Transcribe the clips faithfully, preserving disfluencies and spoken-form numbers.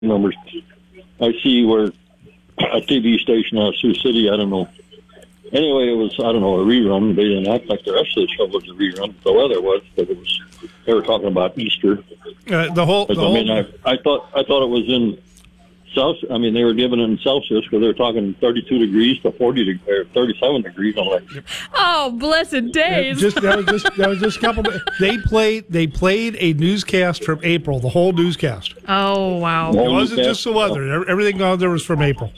numbers. I see where a T V station out of Sioux City, I don't know. Anyway, it was, I don't know, a rerun. They didn't act like the rest of the show was a rerun. The weather was, but it was, they were talking about Easter. Uh, the whole, the I whole... mean, I, I thought I thought it was in Celsius. I mean, they were giving it in Celsius because they were talking thirty-two degrees to forty degrees, or thirty-seven degrees. I'm like, oh, blessed days! Yeah, just that was just that was just a couple. They played they played a newscast from April, the whole newscast. Oh wow! It wasn't just the weather. Everything on there was from April.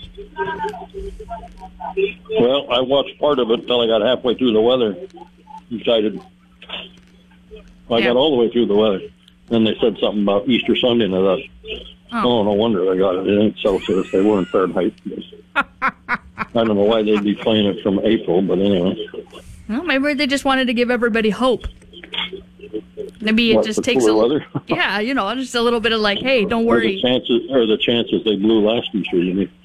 Well, I watched part of it until I got halfway through the weather. Decided I yeah. got all the way through the weather. Then they said something about Easter Sunday, and I thought, oh, oh no wonder they got it. It ain't Celsius. They weren't Fahrenheit. I don't know why they'd be playing it from April, but anyway. Well, maybe they just wanted to give everybody hope. Maybe it what, just takes a weather? yeah, you know, just a little bit of like, hey, don't worry. Or the chances, or the chances they blew last Easter, you mean?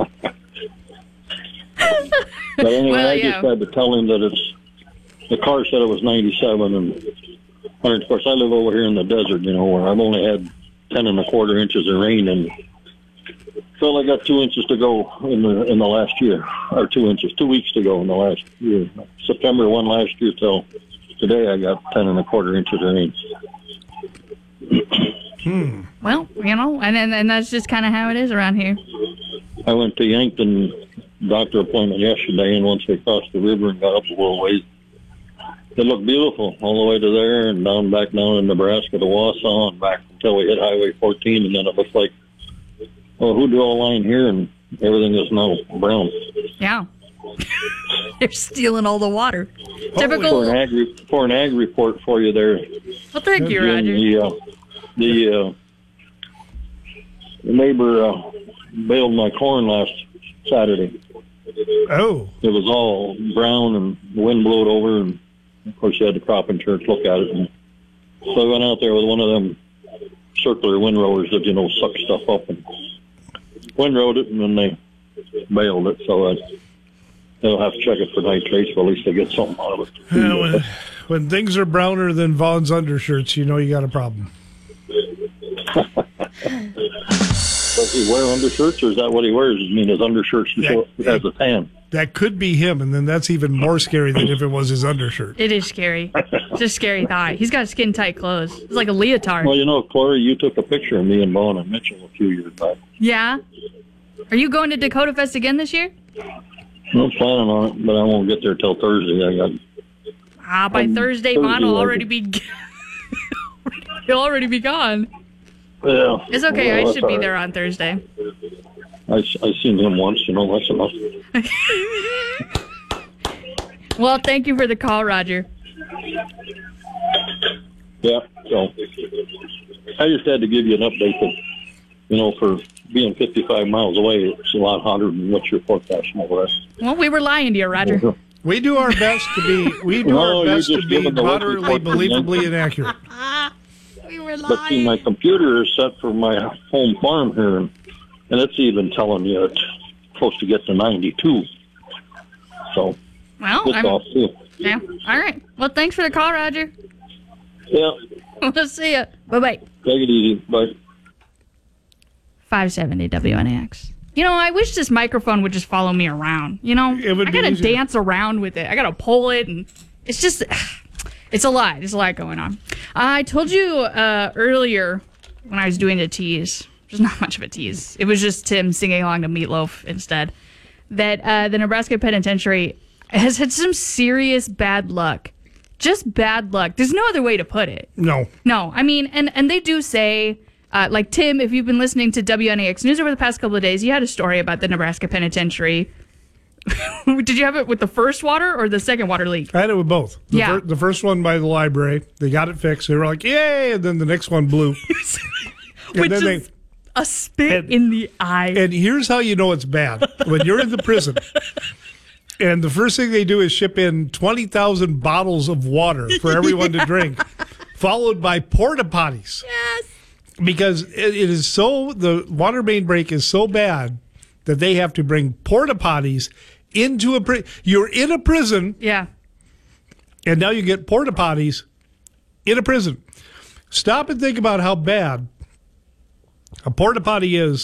But anyway, well, I yeah. just had to tell him that it's, the car said it was ninety-seven, and, and of course I live over here in the desert, you know, where I've only had ten and a quarter inches of rain, and so I got two inches to go in the in the last year, or two inches, two weeks to go in the last year. September one last year till today, I got ten and a quarter inches of rain. Hmm. Well, you know, and and, and that's just kind of how it is around here. I went to Yankton doctor appointment yesterday, and once we crossed the river and got up a little ways, it looked beautiful all the way to there and down back down in Nebraska to Wausau and back until we hit Highway fourteen, and then it looked like, well, who drew a line here? And everything is now brown. Yeah. They're stealing all the water. Oh, Typical. For an ag, for an ag report for you there. Well, thank you, Jim, Roger. The, uh, the, uh, the neighbor uh, baled my corn last Saturday. Oh. It was all brown, and the wind blew it over, and of course you had the crop insurance look at it. And so I went out there with one of them circular windrowers that, you know, suck stuff up, and windrowed it, and then they baled it. So I, they'll have to check it for nitrates, but at least they get something out of it. Yeah, when, when things are browner than Vaughn's undershirts, you know you got a problem. Does he wear undershirts, or is that what he wears? I mean, his undershirts That- has a tan. That could be him, and then that's even more scary than if it was his undershirt. It is scary. It's a scary thought. He's got skin tight clothes. It's like a leotard. Well, you know, Corey, you took a picture of me and Vaughn and Mitchell a few years back. Yeah. Are you going to Dakota Fest again this year? I'm planning on it, but I won't get there till Thursday. I got. Ah, by Um, Thursday, Thursday, Vaughn will like already be. He'll already be gone. Yeah. It's okay. Well, I that's should all be right. there on Thursday. I I seen him once, you know. That's enough. Well, thank you for the call, Roger. Yeah. So I just had to give you an update that, you know, for being fifty-five miles away, it's a lot hotter than what you're forecasting over there. Well, we were lying to you, Roger. We do our best to be we do No, our you're best to just be giving the moderately, report to me. believably inaccurate. We were But see, my computer is set for my home farm here, and, and it's even telling you it's supposed to get to ninety-two. So Well, it's I'm, off too. yeah. All right. Well, thanks for the call, Roger. Yeah. We'll see ya. Bye-bye. Take it easy. Bye. five seventy W N A X. You know, I wish this microphone would just follow me around. You know, It would I be gotta easier. dance around with it. I gotta pull it, and it's just, it's a lot. There's a lot going on. I told you uh, earlier when I was doing the tease, there's not much of a tease. It was just Tim singing along to Meatloaf instead. That uh, the Nebraska Penitentiary has had some serious bad luck. Just bad luck. There's no other way to put it. No. No, I mean, and, and they do say, uh, like Tim, if you've been listening to W N A X News over the past couple of days, you had a story about the Nebraska Penitentiary. Did you have it with the first water or the second water leak? I had it with both. The, Yeah. fir- the first one by the library, they got it fixed. They were like, yay! And then the next one blew. And Which then is a spit and- in the eye. And here's how you know it's bad. When you're in the prison, and the first thing they do is ship in twenty thousand bottles of water for everyone to drink, followed by porta potties. Yes. Because it, it is so, the water main break is so bad that they have to bring porta potties into a prison. You're in a prison, Yeah. and now you get porta potties in a prison. Stop and think about how bad A porta potty is